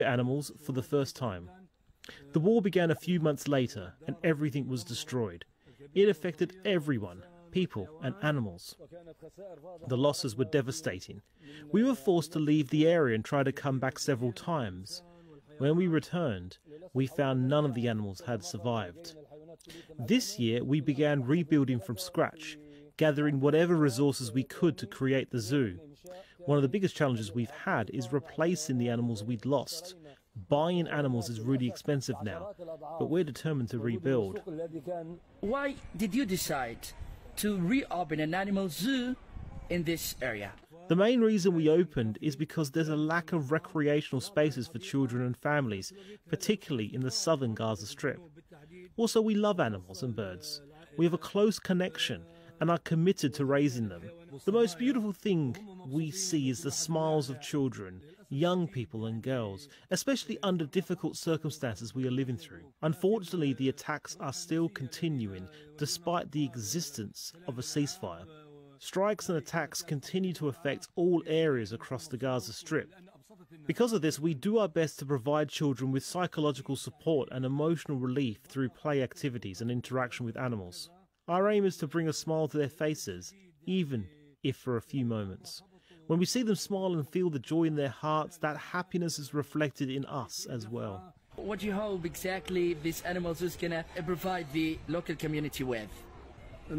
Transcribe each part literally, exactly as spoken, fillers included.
animals for the first time. The war began a few months later and everything was destroyed. It affected everyone, people and animals. The losses were devastating. We were forced to leave the area and try to come back several times. When we returned, we found none of the animals had survived. This year, we began rebuilding from scratch, gathering whatever resources we could to create the zoo. One of the biggest challenges we've had is replacing the animals we'd lost. Buying animals is really expensive now, but we're determined to rebuild. Why did you decide to reopen an animal zoo in this area? The main reason we opened is because there's a lack of recreational spaces for children and families, particularly in the southern Gaza Strip. Also, we love animals and birds. We have a close connection and are committed to raising them. The most beautiful thing we see is the smiles of children, young people and girls, especially under difficult circumstances we are living through. Unfortunately, the attacks are still continuing despite the existence of a ceasefire. Strikes and attacks continue to affect all areas across the Gaza Strip. Because of this, we do our best to provide children with psychological support and emotional relief through play activities and interaction with animals. Our aim is to bring a smile to their faces, even if for a few moments. When we see them smile and feel the joy in their hearts, that happiness is reflected in us as well. What do you hope exactly this animal zoo is going to provide the local community with? I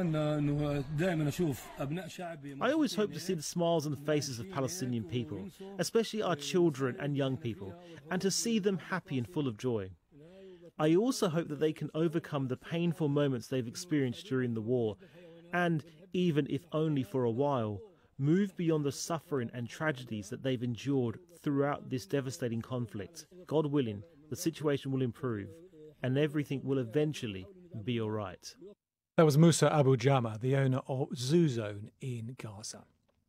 always hope to see the smiles on the faces of Palestinian people, especially our children and young people, and to see them happy and full of joy. I also hope that they can overcome the painful moments they've experienced during the war, and, even if only for a while, move beyond the suffering and tragedies that they've endured throughout this devastating conflict. God willing, the situation will improve, and everything will eventually be all right. That was Musa Abu Jama, the owner of Zoo Zone in Gaza.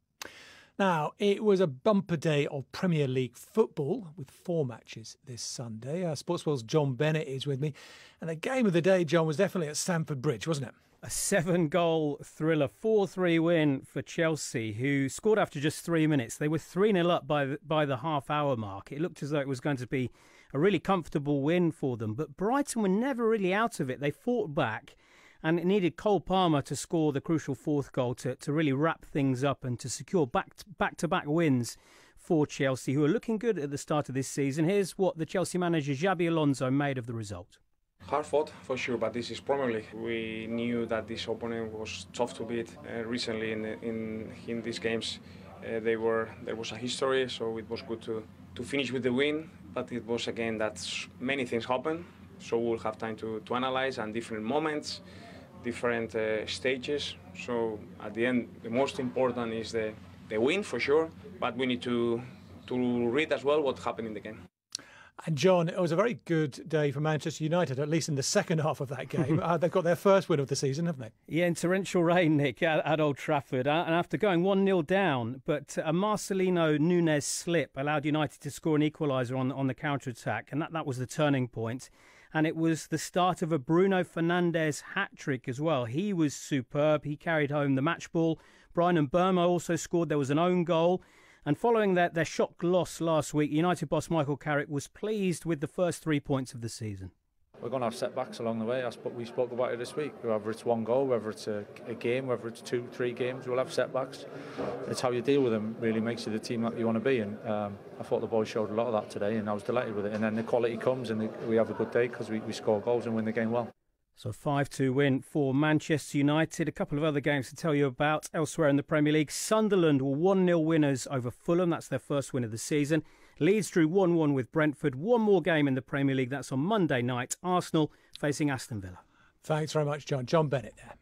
Now, it was a bumper day of Premier League football with four matches this Sunday. Uh, Sportswell's John Bennett is with me. And the game of the day, John, was definitely at Stamford Bridge, wasn't it? A seven-goal thriller, four three win for Chelsea, who scored after just three minutes. They were three nil up by the, by the half-hour mark. It looked as though it was going to be a really comfortable win for them. But Brighton were never really out of it. They fought back. And it needed Cole Palmer to score the crucial fourth goal to, to really wrap things up and to secure back, back-to-back wins for Chelsea, who are looking good at the start of this season. Here's what the Chelsea manager Xabi Alonso made of the result. Hard fought for sure, but this is Premier League. We knew that this opponent was tough to beat. Uh, recently in, in in these games, uh, they were there was a history, so it was good to to finish with the win. But it was again that many things happen, so we'll have time to to analyze and different moments. Different uh, stages. So at the end, the most important is the, the win for sure, but we need to to read as well what happened in the game. And John, it was a very good day for Manchester United, at least in the second half of that game. uh, they've got their first win of the season, haven't they? Yeah, in torrential rain, Nick, at, at Old Trafford. Uh, and after going one nil down, but a Marcelino Nunes slip allowed United to score an equaliser on, on the counter-attack, and that, that was the turning point. And it was the start of a Bruno Fernandes hat-trick as well. He was superb. He carried home the match ball. Brian Mbeumo also scored. There was an own goal. And following their, their shock loss last week, United boss Michael Carrick was pleased with the first three points of the season. We're going to have setbacks along the way. We spoke about it this week. Whether it's one goal, whether it's a, a game, whether it's two, three games, we'll have setbacks. It's how you deal with them really makes you the team that you want to be. And um, I thought the boys showed a lot of that today, and I was delighted with it. And then the quality comes, and the, we have a good day because we, we score goals and win the game well. So five two win for Manchester United. A couple of other games to tell you about elsewhere in the Premier League. Sunderland were one nil winners over Fulham. That's their first win of the season. Leeds drew one one with Brentford. One more game in the Premier League. That's on Monday night. Arsenal facing Aston Villa. Thanks very much, John. John Bennett there.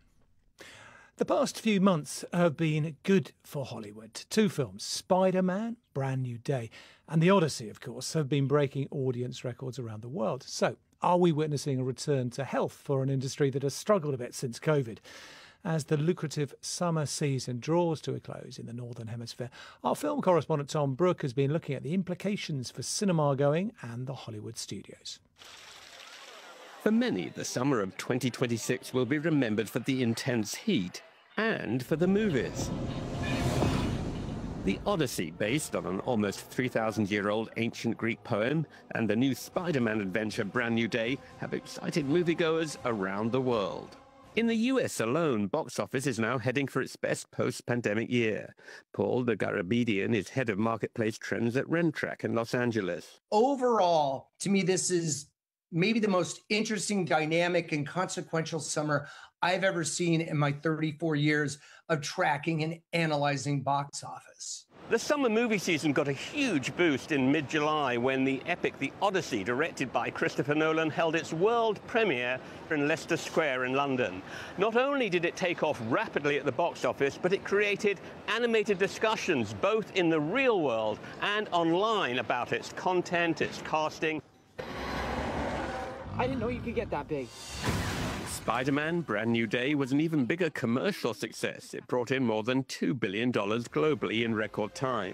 The past few months have been good for Hollywood. Two films, Spider-Man, Brand New Day, and The Odyssey, of course, have been breaking audience records around the world. So, are we witnessing a return to health for an industry that has struggled a bit since COVID? As the lucrative summer season draws to a close in the Northern Hemisphere, our film correspondent Tom Brooke has been looking at the implications for cinema going and the Hollywood studios. For many, the summer of twenty twenty-six will be remembered for the intense heat and for the movies. The Odyssey, based on an almost three thousand year old ancient Greek poem, and the new Spider-Man adventure Brand New Day have excited moviegoers around the world. In the U S alone, box office is now heading for its best post-pandemic year. Paul de Garabedian is head of marketplace trends at Rentrack in Los Angeles. Overall, to me, this is maybe the most interesting, dynamic, and consequential summer I've ever seen in my thirty-four years of tracking and analyzing box office. The summer movie season got a huge boost in mid-July when the epic The Odyssey, directed by Christopher Nolan, held its world premiere in Leicester Square in London. Not only did it take off rapidly at the box office, but it created animated discussions both in the real world and online about its content, its casting. I didn't know you could get that big. Spider-Man Brand New Day was an even bigger commercial success. It brought in more than two billion dollars globally in record time.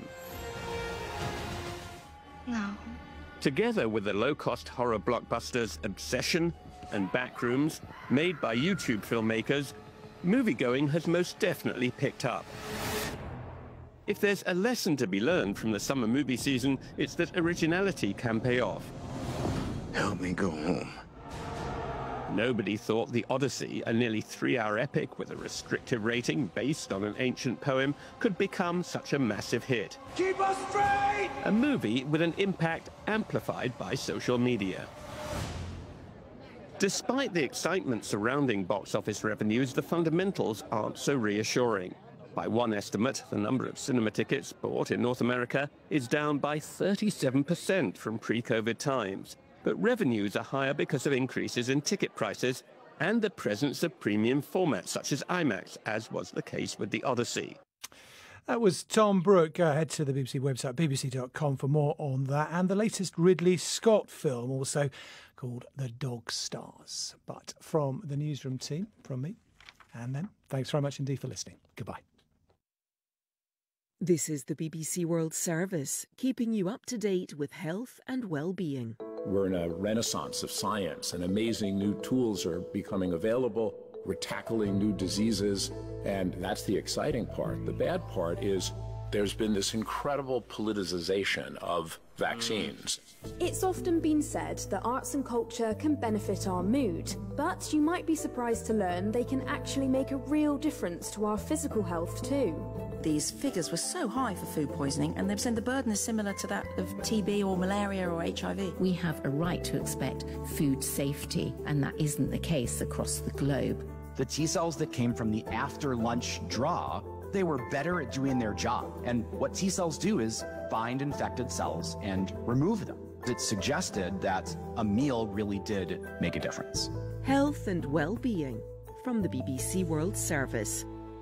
No. Together with the low-cost horror blockbusters Obsession and Backrooms, made by YouTube filmmakers, moviegoing has most definitely picked up. If there's a lesson to be learned from the summer movie season, it's that originality can pay off. Help me go home. Nobody thought The Odyssey, a nearly three-hour epic with a restrictive rating based on an ancient poem, could become such a massive hit. Keep us straight! A movie with an impact amplified by social media. Despite the excitement surrounding box office revenues, the fundamentals aren't so reassuring. By one estimate, the number of cinema tickets bought in North America is down by thirty-seven percent from pre-COVID times. But revenues are higher because of increases in ticket prices and the presence of premium formats such as IMAX, as was the case with The Odyssey. That was Tom Brooke. Go ahead to the B B C website, b b c dot com, for more on that. And the latest Ridley Scott film, also called The Dog Stars. But from the newsroom team, from me and them, thanks very much indeed for listening. Goodbye. This is the B B C World Service, keeping you up to date with health and well-being. We're in a renaissance of science, and amazing new tools are becoming available. We're tackling new diseases, and that's the exciting part. The bad part is there's been this incredible politicization of vaccines. It's often been said that arts and culture can benefit our mood, but you might be surprised to learn they can actually make a real difference to our physical health too. These figures were so high for food poisoning, and they've said the burden is similar to that of T B or malaria or H I V. We have a right to expect food safety, and that isn't the case across the globe. The T cells that came from the after-lunch draw, they were better at doing their job. And what T cells do is find infected cells and remove them. It suggested that a meal really did make a difference. Health and well-being from the B B C World Service.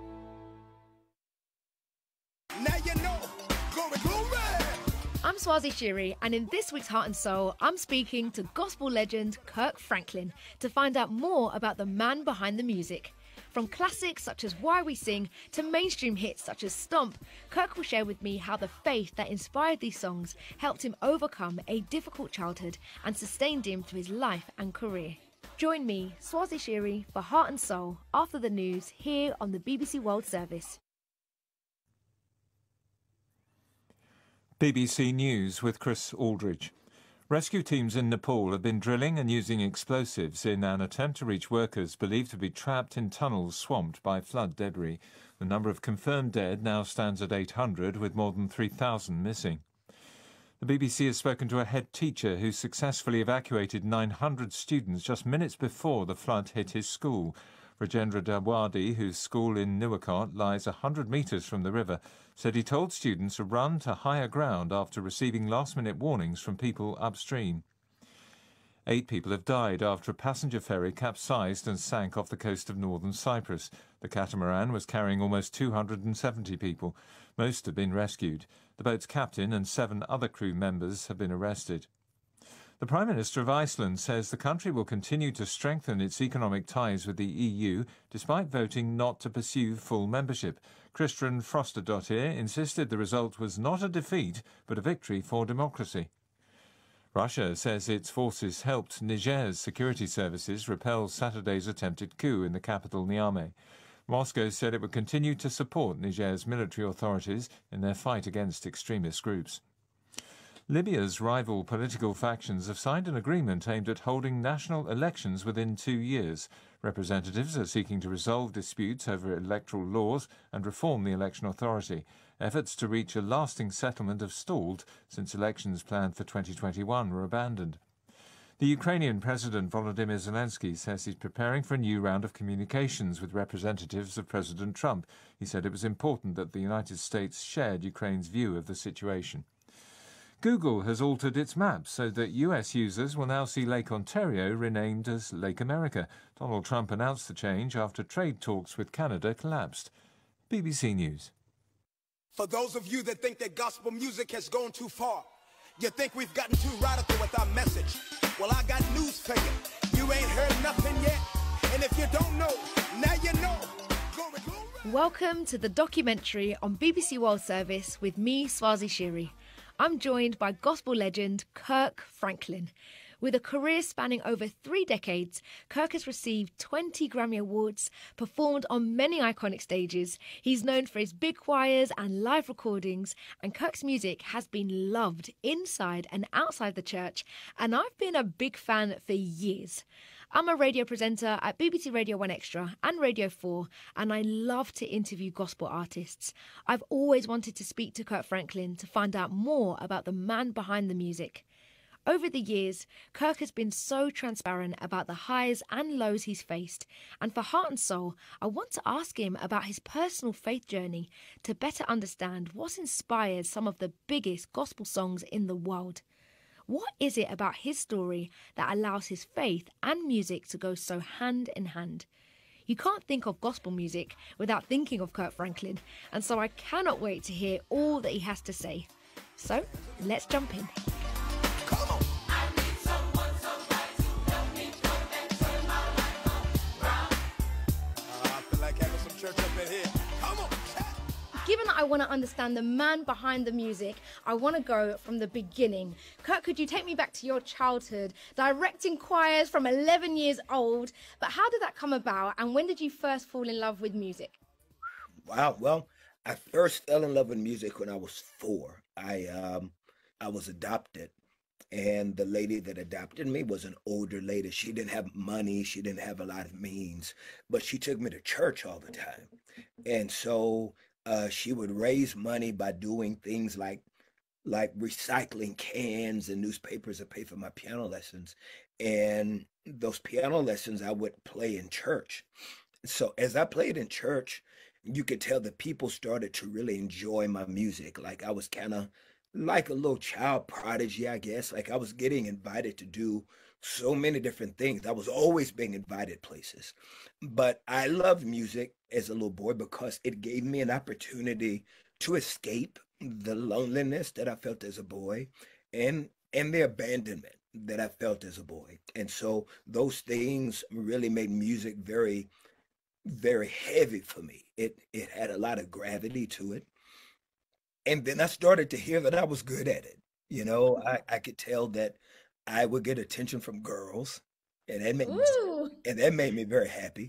Now you know, glory, glory. I'm Swazi Shiri, and in this week's Heart and Soul, I'm speaking to gospel legend Kirk Franklin to find out more about the man behind the music. From classics such as Why We Sing to mainstream hits such as Stomp, Kirk will share with me how the faith that inspired these songs helped him overcome a difficult childhood and sustained him through his life and career. Join me, Swazi Shiri, for Heart and Soul after the news here on the B B C World Service. B B C News with Chris Aldridge. Rescue teams in Nepal have been drilling and using explosives in an attempt to reach workers believed to be trapped in tunnels swamped by flood debris. The number of confirmed dead now stands at eight hundred, with more than three thousand missing. The B B C has spoken to a head teacher who successfully evacuated nine hundred students just minutes before the flood hit his school. Rajendra Dawadi, whose school in Nuwakot lies one hundred metres from the river, said he told students to run to higher ground after receiving last-minute warnings from people upstream. Eight people have died after a passenger ferry capsized and sank off the coast of northern Cyprus. The catamaran was carrying almost two hundred seventy people. Most have been rescued. The boat's captain and seven other crew members have been arrested. The Prime Minister of Iceland says the country will continue to strengthen its economic ties with the E U despite voting not to pursue full membership. Kristian Frostadottir insisted the result was not a defeat but a victory for democracy. Russia says its forces helped Niger's security services repel Saturday's attempted coup in the capital Niamey. Moscow said it would continue to support Niger's military authorities in their fight against extremist groups. Libya's rival political factions have signed an agreement aimed at holding national elections within two years. Representatives are seeking to resolve disputes over electoral laws and reform the election authority. Efforts to reach a lasting settlement have stalled since elections planned for twenty twenty-one were abandoned. The Ukrainian President Volodymyr Zelensky says he's preparing for a new round of communications with representatives of President Trump. He said it was important that the United States shared Ukraine's view of the situation. Google has altered its maps so that U S users will now see Lake Ontario renamed as Lake America. Donald Trump announced the change after trade talks with Canada collapsed. B B C News. For those of you that think that gospel music has gone too far, you think we've gotten too radical with our message, well, I got news for you. You ain't heard nothing yet, and if you don't know, now you know. Glory, glory. Welcome to the documentary on B B C World Service with me, Swazi Shiri. I'm joined by gospel legend Kirk Franklin. With a career spanning over three decades, Kirk has received twenty Grammy Awards, performed on many iconic stages. He's known for his big choirs and live recordings, and Kirk's music has been loved inside and outside the church, and I've been a big fan for years. I'm a radio presenter at B B C Radio one Extra and Radio four, and I love to interview gospel artists. I've always wanted to speak to Kirk Franklin to find out more about the man behind the music. Over the years, Kirk has been so transparent about the highs and lows he's faced, and for Heart and Soul, I want to ask him about his personal faith journey to better understand what inspires some of the biggest gospel songs in the world. What is it about his story that allows his faith and music to go so hand in hand? You can't think of gospel music without thinking of Kirk Franklin, and so I cannot wait to hear all that he has to say. So, let's jump in. Given that I want to understand the man behind the music, I want to go from the beginning. Kirk, could you take me back to your childhood, directing choirs from eleven years old? But how did that come about, and when did you first fall in love with music? Wow, well, I first fell in love with music when I was four. I um, I was adopted, and the lady that adopted me was an older lady. She didn't have money, she didn't have a lot of means, but she took me to church all the time. And so Uh, she would raise money by doing things like like recycling cans and newspapers to pay for my piano lessons. And those piano lessons I would play in church. So as I played in church, you could tell that people started to really enjoy my music. Like I was kind of like a little child prodigy, I guess. Like I was getting invited to do so many different things. I was always being invited places. But I loved music as a little boy because it gave me an opportunity to escape the loneliness that I felt as a boy and and the abandonment that I felt as a boy. And so those things really made music very, very heavy for me. It it had a lot of gravity to it. And then I started to hear that I was good at it. You know, I, I could tell that I would get attention from girls, and that made me, and that made me very happy.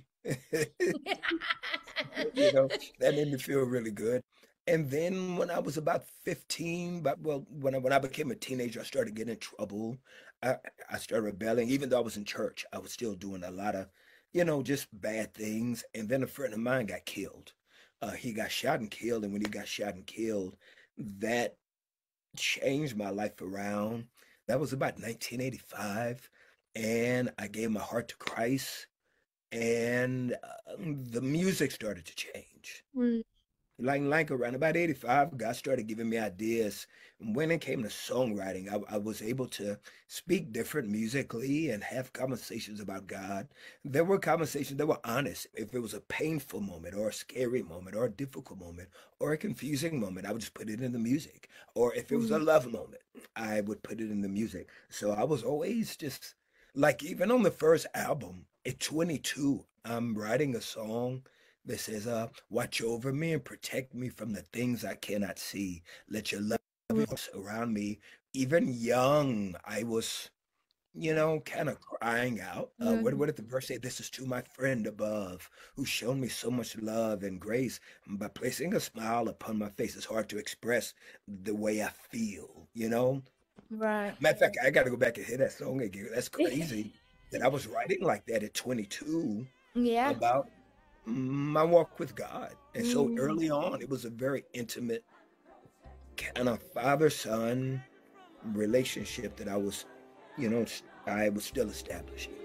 You know, that made me feel really good. And then when I was about fifteen, but well, when I, when I became a teenager, I started getting in trouble. I, I started rebelling. Even though I was in church, I was still doing a lot of, you know, just bad things. And then a friend of mine got killed. Uh, he got shot and killed. And when he got shot and killed, that changed my life around. That was about nineteen eighty-five. And I gave my heart to Christ. And uh, the music started to change. Mm. Like, like around about eighty-five, God started giving me ideas. And when it came to songwriting, I, I was able to speak different musically and have conversations about God. There were conversations that were honest. If it was a painful moment or a scary moment or a difficult moment or a confusing moment, I would just put it in the music. Or if it was a love moment, I would put it in the music. So I was always just, like even on the first album, at twenty-two, I'm writing a song that says, uh, watch over me and protect me from the things I cannot see. Let your love around me. Even young, I was you know, kind of crying out. Uh, Mhm. what, what did the verse say? This is to my friend above, who's shown me so much love and grace. By placing a smile upon my face, it's hard to express the way I feel, you know? Right. Matter of fact, I got to go back and hear that song again. That's crazy that I was writing like that at twenty-two Yeah. about my walk with God. And so Mm. early on, it was a very intimate kind of father-son relationship that I was, you know, I was still establishing.